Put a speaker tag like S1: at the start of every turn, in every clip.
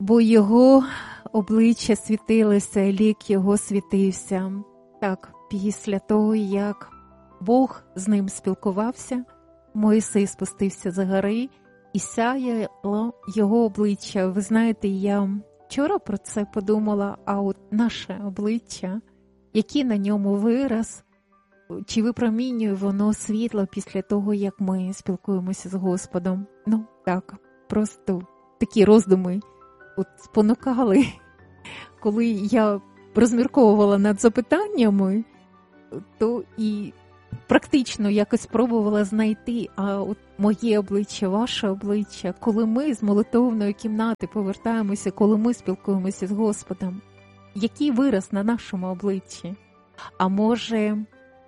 S1: бо його обличчя світилося, лік його світився. Так, після того, як Бог з ним спілкувався, Мойсей спустився з гори і сяяло його обличчя. Ви знаєте, я вчора про це подумала, а от наше обличчя, який на ньому вираз, чи випромінює воно світло після того, як ми спілкуємося з Господом? Ну, так, просто такі роздуми от спонукали, коли я розмірковувала над запитаннями, то і практично якось спробувала знайти, а от моє обличчя, ваше обличчя, коли ми з молитовної кімнати повертаємося, коли ми спілкуємося з Господом, який вираз на нашому обличчі? А може,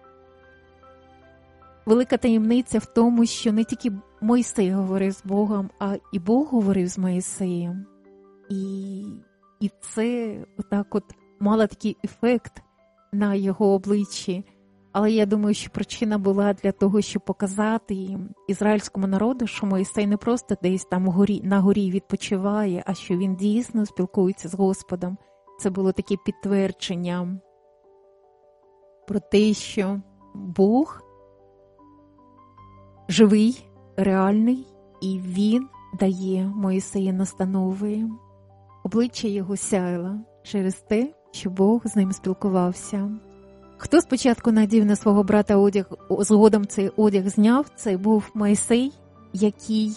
S1: велика таємниця в тому, що не тільки Мойсей говорив з Богом, а і Бог говорив з Мойсеєм. І це отак от мало такий ефект на його обличчі. Але я думаю, що причина була для того, щоб показати ізраїльському народу, що Мойсей не просто десь там на горі відпочиває, а що він дійсно спілкується з Господом. Це було таке підтвердження про те, що Бог живий, реальний, і він дає Мойсею настанови. Обличчя його сяяло через те, що Бог з ним спілкувався. Хто спочатку надів на свого брата одяг, згодом цей одяг зняв, це був Мойсей, який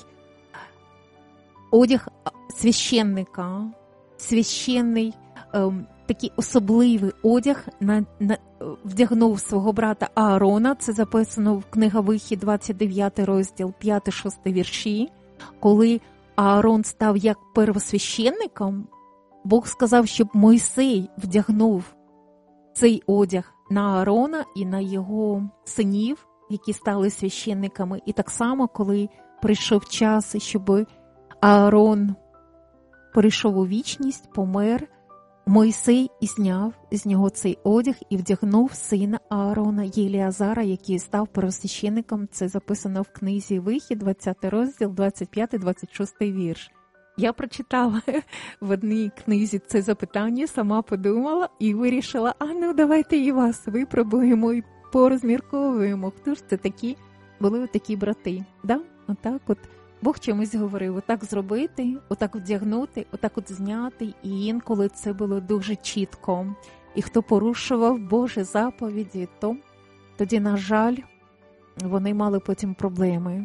S1: одяг священника, священний, такий особливий одяг вдягнув свого брата Аарона, це записано в книга Вихід, 29 розділ, 5-6 вірші. Коли Аарон став як первосвященником, Бог сказав, щоб Мойсей вдягнув цей одяг на Аарона і на його синів, які стали священниками. І так само, коли прийшов час, щоб Аарон перейшов у вічність, помер, Мойсей і зняв з нього цей одяг і вдягнув сина Аарона Єліазара, який став первосвященником. Це записано в книзі Вихід, 20 розділ, 25-26 вірш. Я прочитала в одній книзі це запитання, сама подумала і вирішила, давайте і вас випробуємо і порозмірковуємо. Хто ж це такі, були такі брати? Да? Отак от Бог чомусь говорив, отак зробити, отак вдягнути, отак от зняти, і інколи це було дуже чітко. І хто порушував Божі заповіді, то тоді, на жаль, вони мали потім проблеми.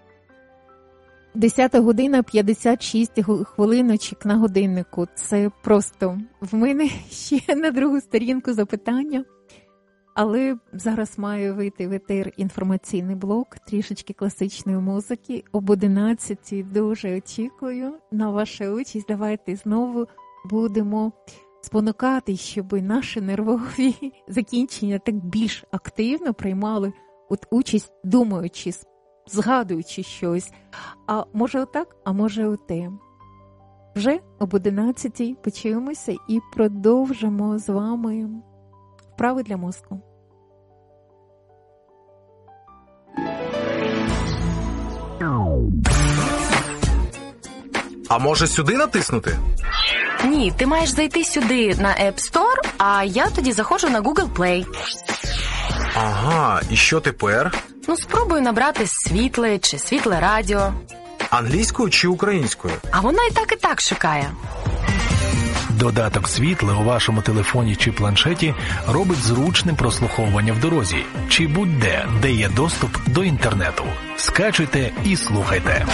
S1: 10 година 56 хвилиночок на годиннику. Це просто в мене ще на другу сторінку запитання. Але зараз має вийти в етер інформаційний блок, трішечки класичної музики. Об 11 дуже очікую на вашу участь. Давайте знову будемо спонукати, щоб наші нервові закінчення так більш активно приймали участь, думаючи, згадуючи щось. А може отак, а може оте. Вже об 11 почуємося і продовжимо з вами вправи для мозку.
S2: А може сюди натиснути?
S3: Ні, ти маєш зайти сюди на App Store, а я тоді заходжу на Google Play.
S2: Ага, і що тепер?
S3: Спробуй набрати світле чи світле радіо.
S2: Англійською чи українською?
S3: А вона і так шукає.
S4: Додаток «Світле» у вашому телефоні чи планшеті робить зручним прослуховування в дорозі чи будь-де, де є доступ до інтернету. Скачуйте і слухайте.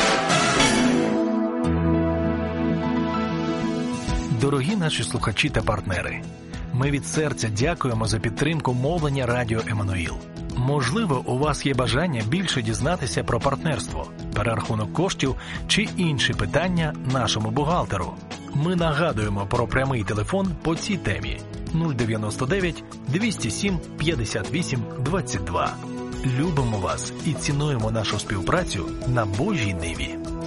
S4: Дорогі наші слухачі та партнери, ми від серця дякуємо за підтримку мовлення Радіо Еммануїл. Можливо, у вас є бажання більше дізнатися про партнерство, перерахунок коштів чи інші питання нашому бухгалтеру. Ми нагадуємо про прямий телефон по цій темі 099 207 58 22. Любимо вас і цінуємо нашу співпрацю на Божій ниві.